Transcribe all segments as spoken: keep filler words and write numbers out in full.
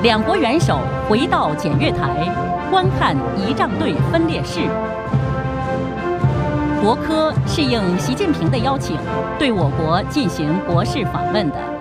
两国元首回到检阅台，观看仪仗队分列式。博科是应习近平的邀请，对我国进行国事访问的。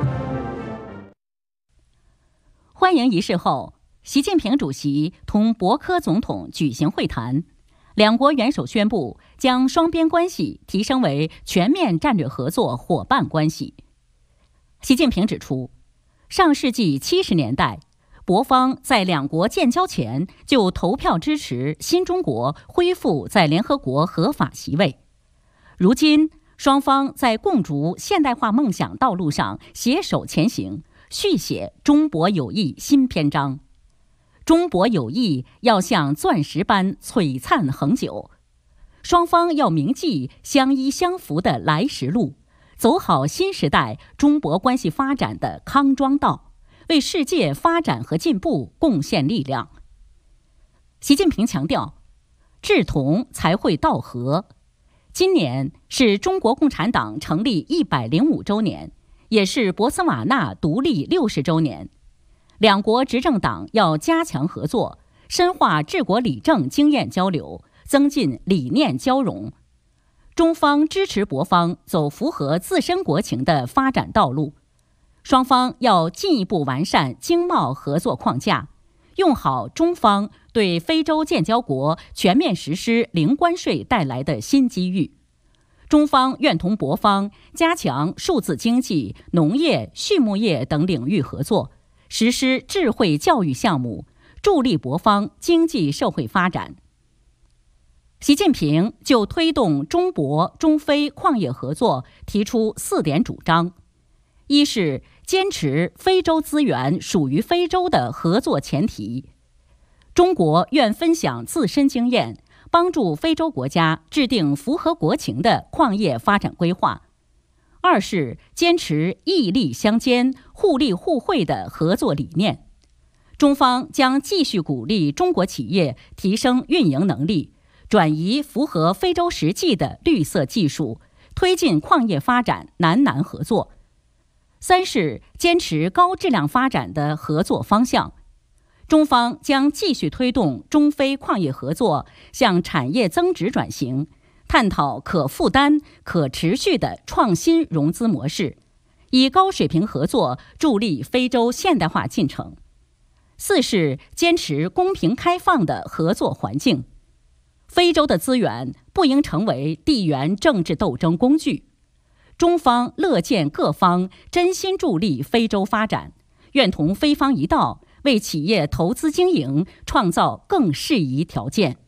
欢迎仪式后，习近平主席同博科总统举行会谈，两国元首宣布将双边关系提升为全面战略合作伙伴关系。习近平指出，上世纪七十年代，博方在两国建交前就投票支持新中国恢复在联合国合法席位。如今，双方在共筑现代化梦想道路上携手前行，续写中博友谊新篇章。中博友谊要像钻石般璀璨恒久，双方要铭记相依相扶的来时路，走好新时代中博关系发展的康庄道，为世界发展和进步贡献力量。习近平强调，志同才会道合。今年是中国共产党成立一百零五周年，也是博茨瓦纳独立六十周年。两国执政党要加强合作，深化治国理政经验交流，增进理念交融。中方支持博方走符合自身国情的发展道路，双方要进一步完善经贸合作框架，用好中方对非洲建交国全面实施零关税带来的新机遇。中方愿同博方加强数字经济、农业、畜牧业等领域合作，实施智慧教育项目，助力博方经济社会发展。习近平就推动中博、中非矿业合作提出四点主张：一是坚持非洲资源属于非洲的合作前提，中国愿分享自身经验，帮助非洲国家制定符合国情的矿业发展规划；二是坚持义利相兼、互利互惠的合作理念，中方将继续鼓励中国企业提升运营能力，转移符合非洲实际的绿色技术，推进矿业发展南南合作；三是坚持高质量发展的合作方向，中方将继续推动中非矿业合作向产业增值转型，探讨可负担、可持续的创新融资模式，以高水平合作助力非洲现代化进程。四是坚持公平开放的合作环境，非洲的资源不应成为地缘政治斗争工具。中方乐见各方真心助力非洲发展，愿同非方一道，为企业投资经营创造更适宜条件。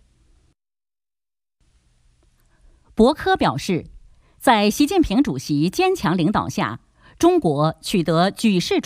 博科表示，在习近平主席坚强领导下，中国取得举世瞩